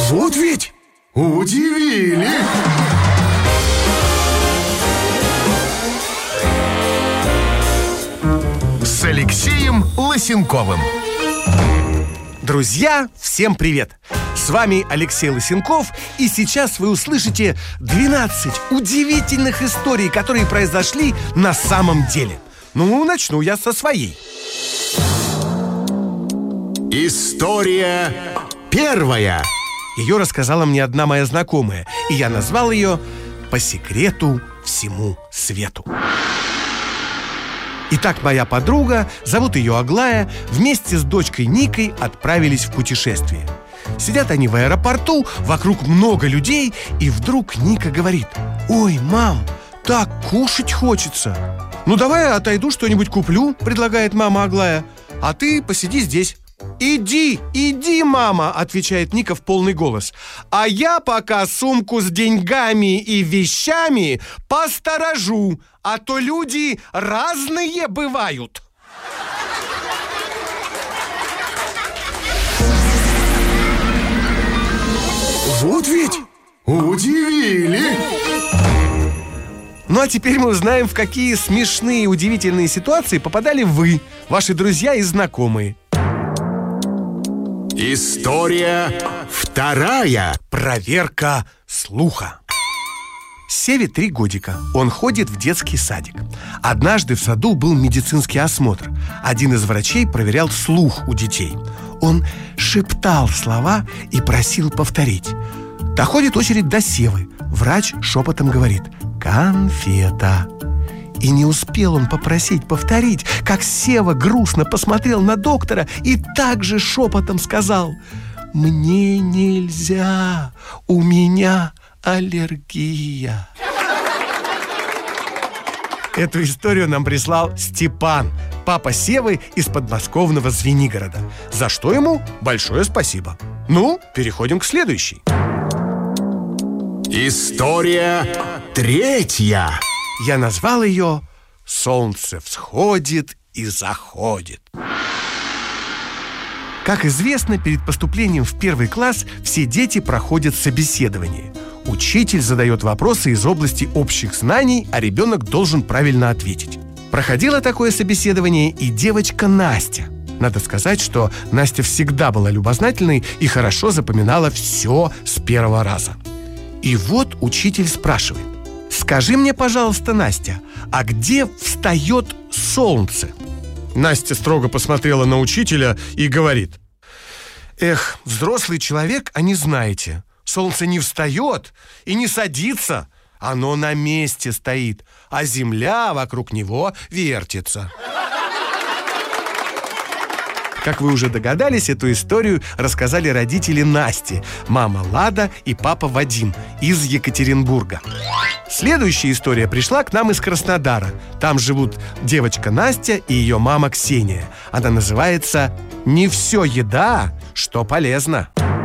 Вот ведь удивили! С Алексеем Лысенковым. Друзья, всем привет! С вами Алексей Лысенков, и сейчас вы услышите 12 удивительных историй, которые произошли на самом деле. Ну, начну я со своей. История первая. Ее рассказала мне одна моя знакомая, и я назвал ее «По секрету всему свету». Итак, моя подруга, зовут ее Аглая, вместе с дочкой Никой отправились в путешествие. Сидят они в аэропорту, вокруг много людей, и вдруг Ника говорит: «Ой, мам, так кушать хочется». «Ну давай я отойду, что-нибудь куплю», предлагает мама Аглая, «а ты посиди здесь». Иди, мама», отвечает Ника в полный голос, «а я пока сумку с деньгами и вещами посторожу, а то люди разные бывают». Вот ведь удивили! Ну а теперь мы узнаем, в какие смешные и удивительные ситуации попадали вы, ваши друзья и знакомые. История вторая. Проверка слуха. Севе 3 годика. Он ходит в детский садик. Однажды в саду был медицинский осмотр. Один из врачей проверял слух у детей. Он шептал слова и просил повторить. Доходит очередь до Севы. Врач шепотом говорит: «Конфета». И не успел он попросить повторить, как Сева грустно посмотрел на доктора и также шепотом сказал: «Мне нельзя, у меня аллергия». Эту историю нам прислал Степан, папа Севы из подмосковного Звенигорода, за что ему большое спасибо. Ну, переходим к следующей. История третья. Я назвал ее «Солнце всходит и заходит». Как известно, перед поступлением в 1 класс все дети проходят собеседование. Учитель задает вопросы из области общих знаний, а ребенок должен правильно ответить. Проходило такое собеседование и девочка Настя. Надо сказать, что Настя всегда была любознательной и хорошо запоминала все с первого раза. И вот учитель спрашивает: «Скажи мне, пожалуйста, Настя, а где встает солнце?» Настя строго посмотрела на учителя и говорит: «Эх, взрослый человек, а не знаете. Солнце не встает и не садится. Оно на месте стоит, а земля вокруг него вертится». Как вы уже догадались, эту историю рассказали родители Насти, мама Лада и папа Вадим из Екатеринбурга. Следующая история пришла к нам из Краснодара. Там живут девочка Настя и ее мама Ксения. Она называется «Не все еда, что полезно».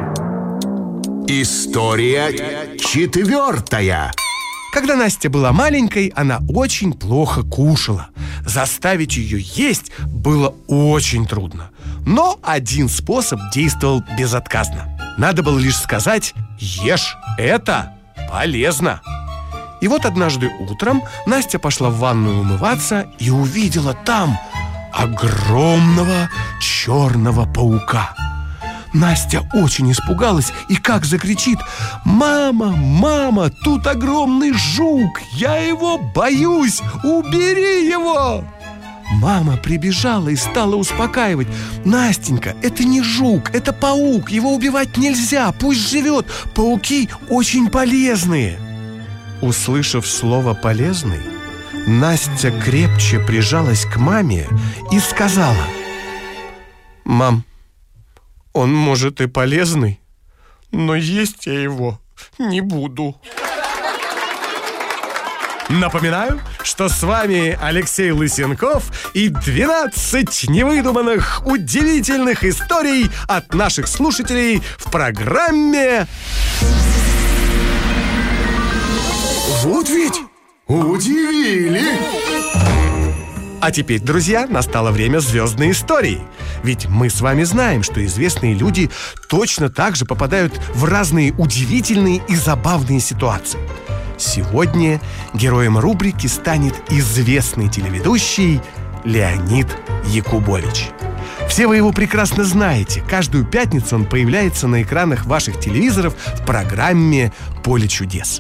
История четвертая. Когда Настя была маленькой, она очень плохо кушала. Заставить ее есть было очень трудно. Но один способ действовал безотказно. Надо было лишь сказать: «Ешь, это полезно». И вот однажды утром Настя пошла в ванную умываться и увидела там огромного черного паука. Настя очень испугалась и как закричит: «Мама, мама, тут огромный жук! Я его боюсь! Убери его!» Мама прибежала и стала успокаивать: «Настенька, это не жук, это паук, его убивать нельзя, пусть живет, пауки очень полезные». Услышав слово «полезный», Настя крепче прижалась к маме и сказала: «Мам, он, может, и полезный, но есть я его не буду». Напоминаю, что с вами Алексей Лысенков и 12 невыдуманных, удивительных историй от наших слушателей в программе Вот ведь удивили! А теперь, друзья, настало время звездной истории. Ведь мы с вами знаем, что известные люди точно так же попадают в разные удивительные и забавные ситуации. Сегодня героем рубрики станет известный телеведущий Леонид Якубович. Все вы его прекрасно знаете. Каждую пятницу он появляется на экранах ваших телевизоров в программе «Поле чудес».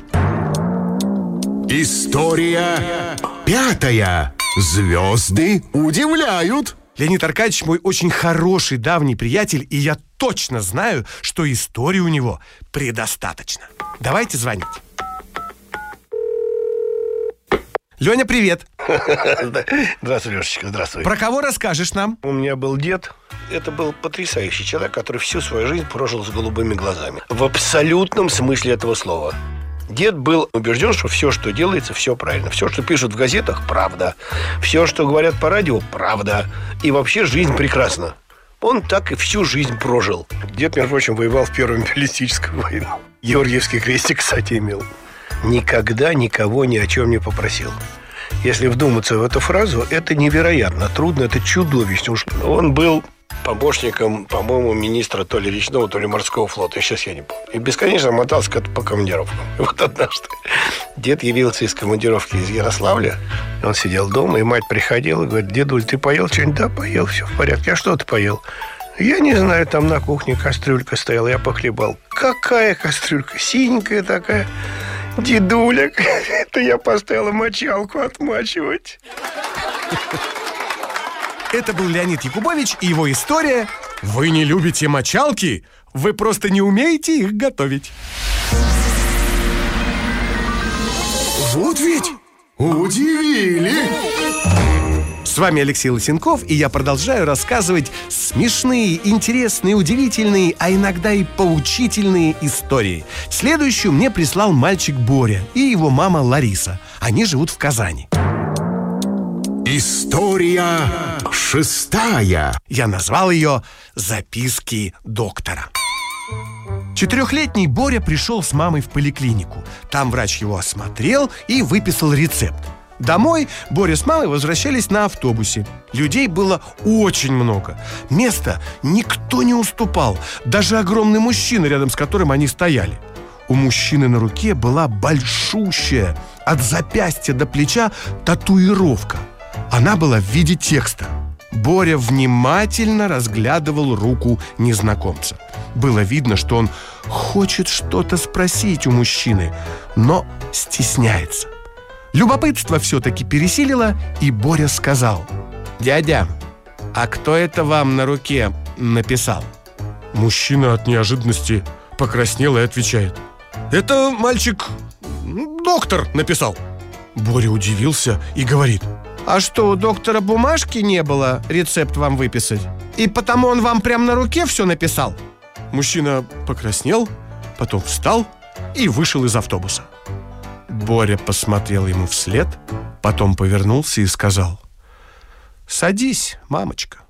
История 5. Звезды удивляют. Леонид Аркадьевич мой очень хороший давний приятель, и я точно знаю, что истории у него предостаточно. Давайте звонить. Леня, привет. Здравствуй, Лешечка, здравствуй. Про кого расскажешь нам? У меня был дед. Это был потрясающий человек, который всю свою жизнь прожил с голубыми глазами. В абсолютном смысле этого слова. Дед был убежден, что все, что делается, все правильно. Все, что пишут в газетах, правда. Все, что говорят по радио, правда. И вообще жизнь прекрасна. Он так и всю жизнь прожил. Дед, между прочим, воевал в Первую империалистическую войну. Георгиевский крестик, кстати, имел. Никогда никого ни о чем не попросил. Если вдуматься в эту фразу, это невероятно трудно, это чудовищно. Он был помощником, по-моему, министра то ли речного, то ли морского флота. Сейчас я не помню. И бесконечно мотался по командировкам. И вот однажды дед явился из командировки из Ярославля. Он сидел дома, и мать приходила и говорит: дедуль, ты поел что-нибудь? Да, поел, все в порядке. А что ты поел? Я не знаю, там на кухне кастрюлька стояла, я похлебал. Какая кастрюлька? Синенькая такая. Дедуля, это я поставила мочалку отмачивать. Это был Леонид Якубович и его история «Вы не любите мочалки? Вы просто не умеете их готовить». Вот ведь удивили. С вами Алексей Лысенков, и я продолжаю рассказывать смешные, интересные, удивительные, а иногда и поучительные истории. Следующую мне прислал мальчик Боря и его мама Лариса. Они живут в Казани. История 6. Я назвал ее «Записки доктора». 4-летний Боря пришел с мамой в поликлинику. Там врач его осмотрел и выписал рецепт. Домой Боря с мамой возвращались на автобусе. Людей было очень много. Места никто не уступал. Даже огромный мужчина, рядом с которым они стояли. У мужчины на руке была большущая, от запястья до плеча, татуировка. Она была в виде текста. Боря внимательно разглядывал руку незнакомца. Было видно, что он хочет что-то спросить у мужчины, но стесняется. Любопытство все-таки пересилило, и Боря сказал: «Дядя, а кто это вам на руке написал?» Мужчина от неожиданности покраснел и отвечает: «Это мальчик, доктор, написал». Боря удивился и говорит: «А что, у доктора бумажки не было рецепт вам выписать? И потому он вам прямо на руке все написал?» Мужчина покраснел, потом встал и вышел из автобуса. Боря посмотрел ему вслед, потом повернулся и сказал: «Садись, мамочка».